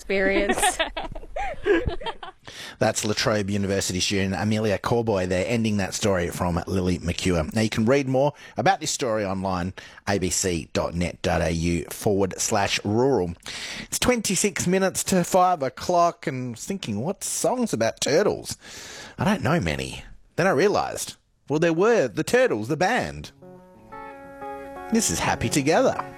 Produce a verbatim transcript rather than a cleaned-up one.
experience. That's La Trobe University student Amelia Corboy there, ending that story from Lily McCure. Now, you can read more about this story online, abc.net.au forward slash rural. It's twenty-six minutes to five o'clock, and I was thinking, what songs about turtles? I don't know many. Then I realised, well, there were the Turtles, the band. This is Happy Together.